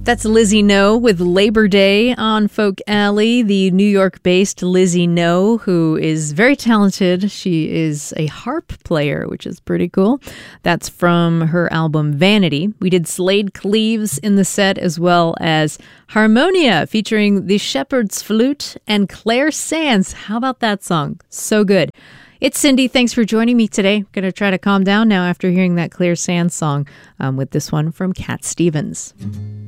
That's Lizzie No with Labor Day on Folk Alley, the New York-based Lizzie No, who is very talented. She is a harp player, which is pretty cool. That's from her album Vanity. We did Slade Cleaves in the set, as well as Harmonia featuring the Shepherd's Flute and Claire Sands. How about that song? So good. It's Cindy. Thanks for joining me today. Going to try to calm down now after hearing that Claire Sands song with this one from Cat Stevens.